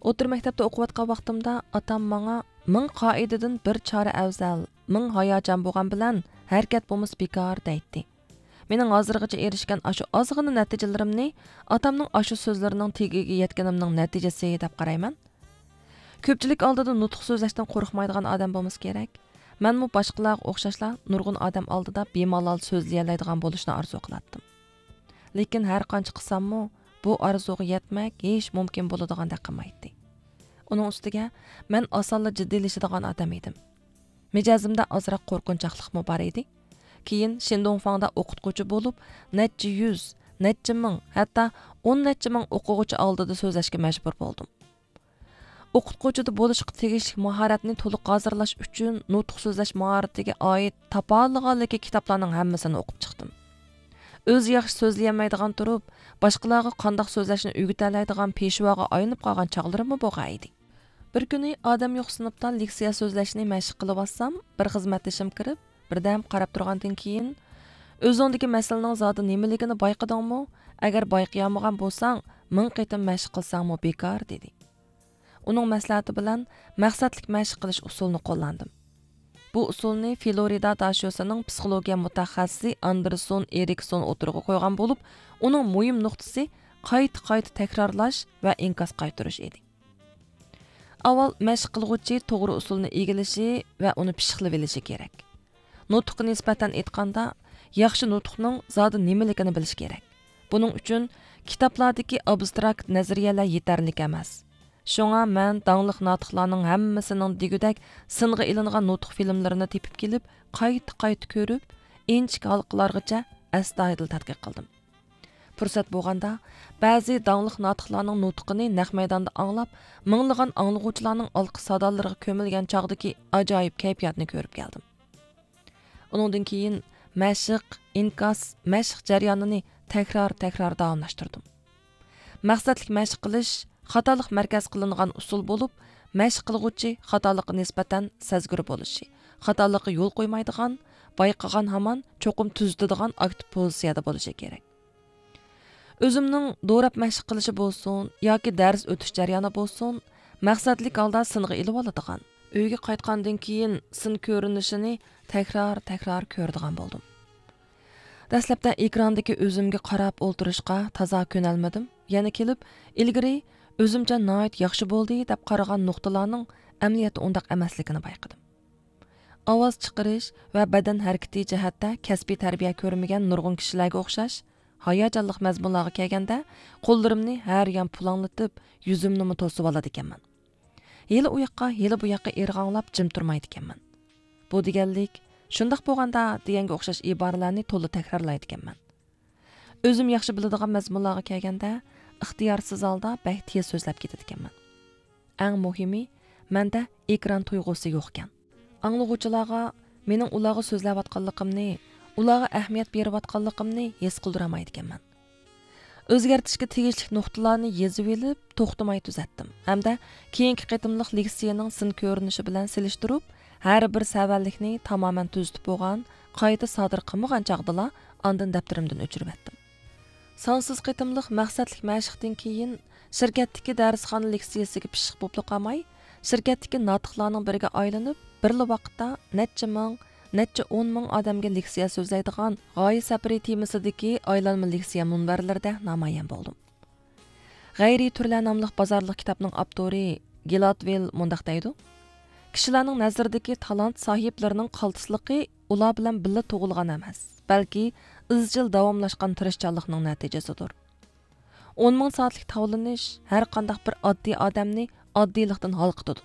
O'tir maktabda o'qiyotgan vaqtimda otam menga 1000 qoidadan bir chora afzal, 1000 hayajon bo'lgan bilan harakat bo'lmas bekor deydi. Mening hozirgacha erishgan ashu ozg'ina natijalarimni otamning ashu so'zlarining tegiga yetganimning natijasi deb qarayman. Ko'pchilik oldida nutq so'zlashdan qo'rqmaydigan odam bo'lmasa kerak. Menmu boshqalarga o'xshashla nurg'un odam oldida bemalol so'zlayoladigan bo'lishni orzu qilardim. Lekin har qancha qilsammi, bu orzuga yetmak hech mumkin bo'ladigan qilmaydi. Uning ustiga men osonla jiddiylashadigan odam edim. Mijozimda ozroq qo'rqinchaqlik bor edi. Keyin Shindongfangda o'qituvchi bo'lib, necha yuz, necha ming, hatto 10 necha ming o'quvchi oldida so'zlashga majbur bo'ldim. O'qituvchida bo'lishga tegishli mahoratni to'liq hozirlash uchun nutq so'zlash mahoratiga oid topolganligi kitoblarning hammasini o'qib chiqdim. O'zi yaxshi so'zlayolmaydigan turib, boshqalarga qanday so'zlashni o'rgata peshvoga aylanib qolgan chog'larim bo'lgan edi. Bir kuni odam yo'q sinfda leksiya so'zlashni mashq qilib olsam, bir xizmatdashim kirib, birdan qarab turgandan keyin, o'zingdagi masalaning zodi nimaligini bayqadingmi? Agar bayqayolmagan bo'lsang, 1000 qitim mashq qilsangmi bekor dedi. Uning maslahati bilan maqsadlik mashq qilish usulini qo'llandim. Bu usulni Florida dashiyosining psixologiya mutaxassisi Anderson Erikson o'tirg'i qo'ygan bo'lib, uning muhim nuqtasi qayta takrorlash va inkas qaytarish edi. Avval mashq qilguvchi to'g'ri usulni egillashi va uni pishqilib olishi kerak. Nutqqa nisbatan aytganda, yaxshi nutqning zodi nimaligini bilish kerak. Buning uchun kitoblardagi abstrakt nazariyalar yetarli emas. Şoňa men dаңлык natiqlarning hammasining degudak singa ilingan nutq filmlarini tepib kelib, qayta ko'rib, inchik halqalargacha astoydil tadqiq qildim. Fursat bo'lganda, ba'zi dаңлык natiqlarning nutqini naq maydonda anglab, minglagan anglaguvchilarning alqi sadolariga ko'milgan chog'dagi ajoyib kayfiyatni ko'rib keldim. Uningdan keyin mashq, inkas, mashq jarayonini takror davomlashtirdim. Maqsadlik mashq qilish xatolik markaz qilingan usul bo'lib, mashq qilguvchi xatolikqa nisbatan sezgir bo'lishi, xatolikqa yo'l qo'ymaydigan, bayqagan hamon cho'qim tuzdidigan aktiv pozitsiyada bo'lishi kerak. O'zimning do'rab mashq qilishi bo'lsin yoki dars o'tish jarayoni bo'lsin, maqsadlik holda singa ilib oladigan. Uyga qaytgandan keyin sin ko'rinishini takror ko'radigan bo'ldim. Dastlabda ekrandagi o'zimga qarab o'ltirishga toza ko'nalmadim. Yana kelib, ilgari o'zimcha nihoyat yaxshi bo'ldi deb qaragan nuqtalarning amaliyotda undaq emasligini bayqadim. Ovoz chiqarish va badan harakati jihatda kasbiy tarbiya ko'rmagan nurg'un kishilarga o'xshash, hayajonli mazmunlarga kelganda qo'llarimni har yon pulanglatib, yuzimni to'sib oladi ekanman. Yili u yoqqa, yili bu yoqqa irg'anglab jim turmaydi ekanman. Bu deganlik, shundoq bo'lganda deganga o'xshash iboralarni to'liq takrorlaydi ekanman. O'zim yaxshi biladigan mazmunlarga kelganda ixtiyorsiz holda bak tez so'zlab ketadi ekanman. Eng muhimi, menda ekran tuyg'usi yo'q ekan. Anglag'uvchilarga mening ularga so'zlayotganligimni, ularga ahamiyat berayotganligimni his qildiramaydi ekanman. O'zgartishga tegishli nuqtalarni yezib olib, to'xtamay tuzatdim. Hamda keyingi qitimliq leksiyaning sin ko'rinishi bilan selishtirib, har bir savollikni tamoman tuzitib bo'lgan, qayta sodir qilmagan chaqdala ondan daftarimdan o'chirib etdim. Sonsiz qitimliq maqsadlik mashqdan keyin shirkatdagi darsxona leksiyasiga pishiq bo'lib qolmay, shirkatdagi natiqlarning biriga aylanib, birli vaqtda necha ming, necha 10 ming odamga leksiya so'zlaydigan g'oya safari temasidagi aylanma leksiya munbarlarida namoyon bo'ldim. G'ayri turlar nomli bozorlik kitobning avtori Gladwell mundaq deydi: kishilarning nazaridagi talant sohiblarining qaltisligi ular bilan birga tug'ilgan emas, balki izchil davomlashgan tirishchanlikning natijasidir. 10 ming soatlik tavlanish har qanday bir oddiy odamni oddiylikdan halqitadi.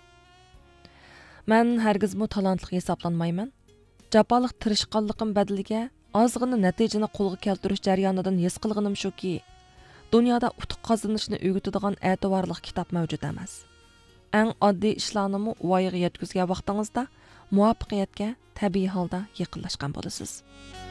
Men hargizmi talantli hisoblanmayman. Japalik tirishqanligim badaliga ozg'ina natijani qo'lga keltirish jarayonidan his qilganim shuki, dunyoda utuq qozonishni o'rgatadigan e'tiborli kitob mavjud emas. Eng oddiy ishlarni voyaga yetkazgan vaqtingizda muvaffaqiyatga tabiiy holda yaqinlashgan bo'lasiz.